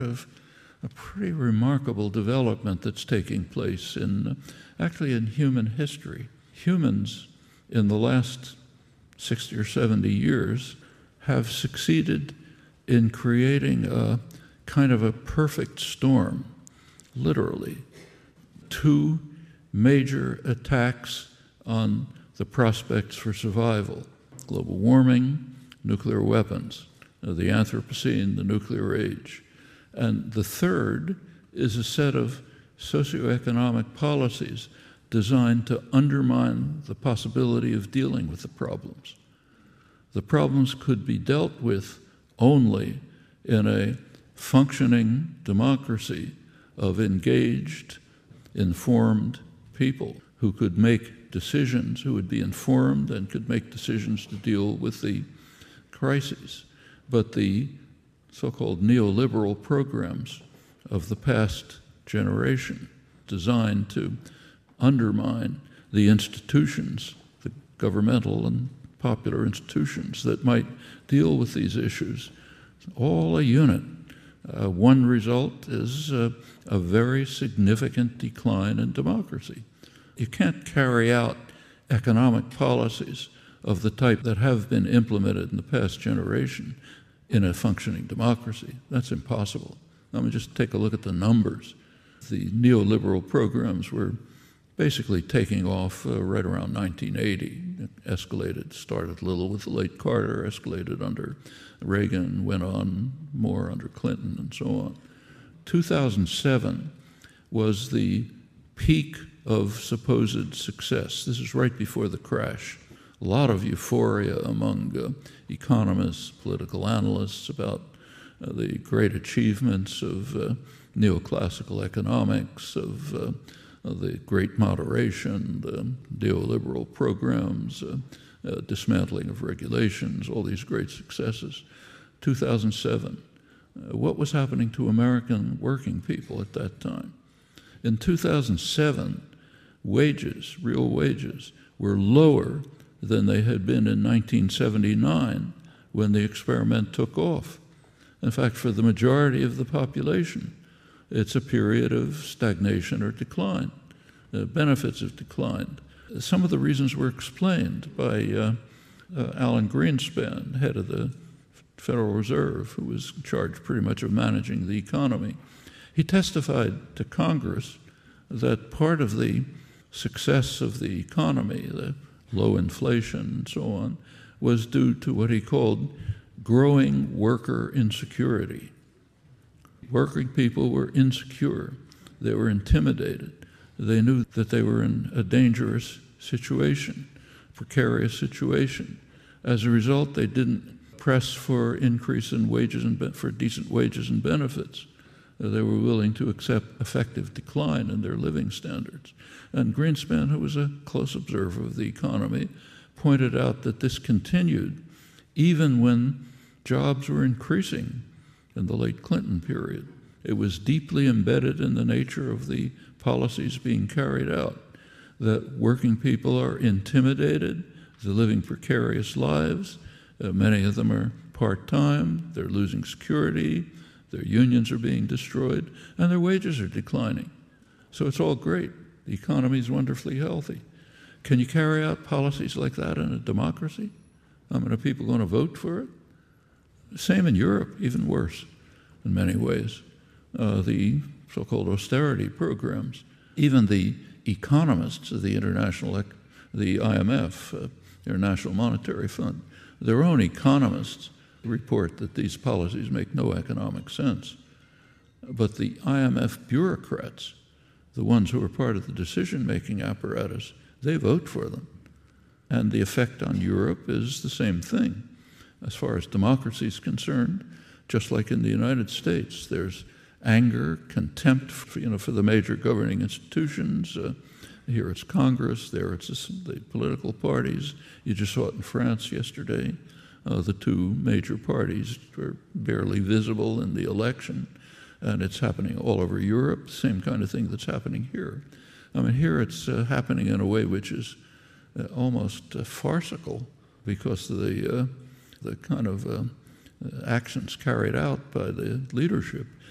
of a pretty remarkable development that's taking place actually in human history. Humans in the last 60 or 70 years have succeeded in creating a kind of a perfect storm, literally. Two major attacks on the prospects for survival: global warming, nuclear weapons, the Anthropocene, the nuclear age. And the third is a set of socioeconomic policies designed to undermine the possibility of dealing with the problems. The problems could be dealt with only in a functioning democracy of engaged, informed people who could make decisions, who would be informed and could make decisions to deal with the crises. But the so-called neoliberal programs of the past generation, designed to undermine the institutions, the governmental and popular institutions that might deal with these issues, all a unit. One result is a very significant decline in democracy. You can't carry out economic policies of the type that have been implemented in the past generation in a functioning democracy. That's impossible. Let me just take a look at the numbers. The neoliberal programs were basically taking off right around 1980. It escalated, started a little with the late Carter, escalated under Reagan, went on more under Clinton, and so on. 2007 was the peak of supposed success. This is right before the crash. A lot of euphoria among economists, political analysts about the great achievements of neoclassical economics, of the great moderation, the neoliberal programs, dismantling of regulations, all these great successes. 2007. What was happening to American working people at that time? In 2007, wages, real wages, were lower than they had been in 1979 when the experiment took off. In fact, for the majority of the population, it's a period of stagnation or decline. Benefits have declined. Some of the reasons were explained by Alan Greenspan, head of the Federal Reserve, who was charged pretty much of managing the economy. He testified to Congress that part of the success of the economy, the low inflation and so on, was due to what he called growing worker insecurity. Working people were insecure. They were intimidated. They knew that they were in a dangerous situation, precarious situation. As a result, they didn't press for increase in wages and for decent wages and benefits. They were willing to accept effective decline in their living standards. And Greenspan, who was a close observer of the economy, pointed out that this continued even when jobs were increasing in the late Clinton period. It was deeply embedded in the nature of the policies being carried out, that working people are intimidated, they're living precarious lives, many of them are part-time, they're losing security, their unions are being destroyed, and their wages are declining. So it's all great. The economy is wonderfully healthy. Can you carry out policies like that in a democracy? I mean, are people going to vote for it? Same in Europe, even worse in many ways. The so-called austerity programs, even the economists of the the IMF, International Monetary Fund, their own economists report that these policies make no economic sense. But the IMF bureaucrats, the ones who are part of the decision-making apparatus, they vote for them. And the effect on Europe is the same thing. As far as democracy is concerned, just like in the United States, there's anger, contempt for the major governing institutions. Here it's Congress, there it's the political parties. You just saw it in France yesterday. The two major parties were barely visible in the election, and it's happening all over Europe, same kind of thing that's happening here. I mean, here it's happening in a way which is almost farcical because of the kind of actions carried out by the leadership.